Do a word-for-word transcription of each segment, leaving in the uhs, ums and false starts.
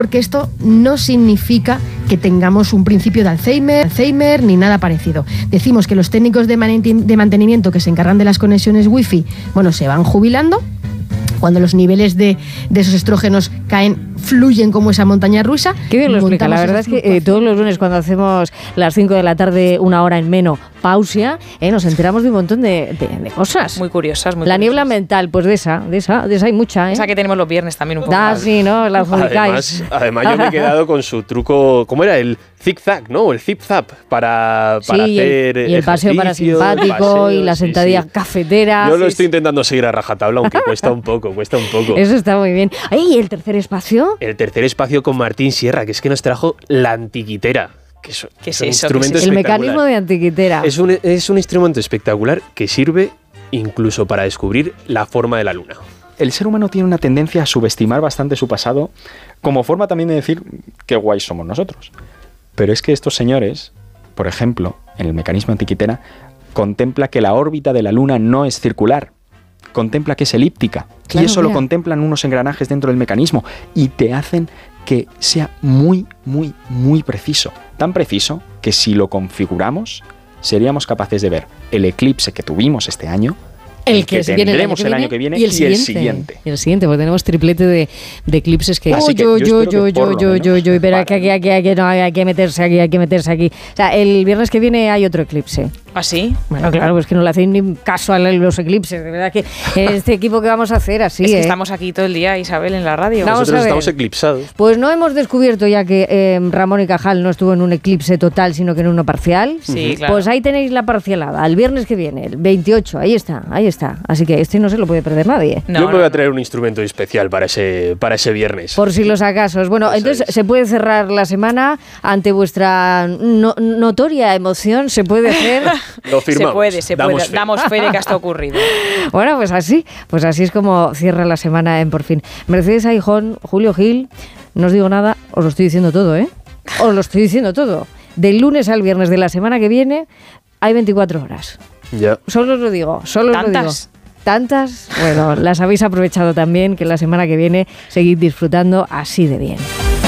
Porque esto no significa que tengamos un principio de Alzheimer, Alzheimer ni nada parecido. Decimos que los técnicos de mantenimiento que se encargan de las conexiones wifi, bueno, se van jubilando. Cuando los niveles de, de esos estrógenos caen, fluyen como esa montaña rusa. Qué bien lo explica. La verdad es que eh, todos los lunes cuando hacemos las cinco de la tarde, una hora en menos, pausia, eh, nos enteramos de un montón de, de, de cosas. Muy curiosas, muy La curiosas. niebla mental, pues de esa, de esa, de esa hay mucha, ¿eh? Esa que tenemos los viernes también un poco. Ah, sí, ¿no? La además, además yo me he quedado con su truco, ¿cómo era? El zig-zag, ¿no? O el zip-zap para, para sí, hacer y el, y el paseo parasimpático paseo, y la sentadilla sí, sí. cafetera. Yo lo sí, estoy sí. intentando seguir a rajatabla, aunque cuesta un poco, cuesta un poco. Eso está muy bien. ¿Y el tercer espacio? El tercer espacio con Martín Sierra, que es que nos trajo la antiquitera. Que es, ¿Qué es un eso? instrumento ¿Qué es el mecanismo de antiquitera. Es un, es un instrumento espectacular que sirve incluso para descubrir la forma de la luna. El ser humano tiene una tendencia a subestimar bastante su pasado, como forma también de decir qué guays somos nosotros. Pero es que estos señores, por ejemplo, en el mecanismo antiquitera, contempla que la órbita de la luna no es circular, contempla que es elíptica. Claro, y eso mira. Lo contemplan unos engranajes dentro del mecanismo y te hacen que sea muy, muy, muy preciso. Tan preciso que si lo configuramos, seríamos capaces de ver el eclipse que tuvimos este año, el, el que, que tendremos el año que viene y el, y el siguiente. siguiente. Y el siguiente, porque tenemos triplete de, de eclipses que... Así que yo, yo, yo, yo, yo, yo, yo, yo, pero aquí, aquí, aquí, aquí, no, hay que meterse aquí, hay que meterse aquí. O sea, el viernes que viene hay otro eclipse. ¿Ah, sí? Bueno, claro, pues que no le hacéis ni caso a los eclipses. De verdad que este equipo que vamos a hacer así, es que ¿eh? estamos aquí todo el día, Isabel, en la radio. Vamos Nosotros estamos eclipsados. Pues no hemos descubierto ya que eh, Ramón y Cajal no estuvo en un eclipse total, sino que en uno parcial. Sí, claro. Pues ahí tenéis la parcialada, el viernes que viene, el veintiocho, ahí está, ahí está. Así que este no se lo puede perder nadie. No, Yo me no, voy a traer un instrumento especial para ese, para ese viernes. Por si los acasos. Bueno, Eso entonces es. se puede cerrar la semana ante vuestra no, notoria emoción, se puede hacer... Lo firmamos. Se puede, se damos puede. Fe. Damos fe de que esto ha ocurrido. Bueno, pues así, pues así es como cierra la semana en Por Fin. Mercedes Aijón, Julio Gil, no os digo nada, os lo estoy diciendo todo, ¿eh? Os lo estoy diciendo todo. Del lunes al viernes de la semana que viene hay veinticuatro horas. Ya. Solo os lo digo, solo os lo digo. ¿Tantas? Tantas, bueno, las habéis aprovechado también, que la semana que viene seguid disfrutando así de bien.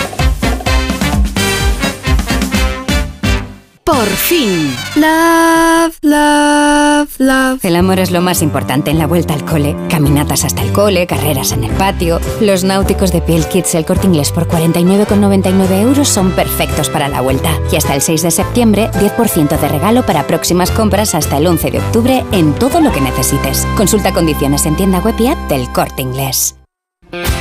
Por fin. Love, love, love. El amor es lo más importante en la vuelta al cole. Caminatas hasta el cole, carreras en el patio. Los náuticos de Piel Kids El Corte Inglés por cuarenta y nueve con noventa y nueve euros son perfectos para la vuelta. Y hasta el seis de septiembre, diez por ciento de regalo para próximas compras hasta el once de octubre en todo lo que necesites. Consulta condiciones en tienda web y app del Corte Inglés.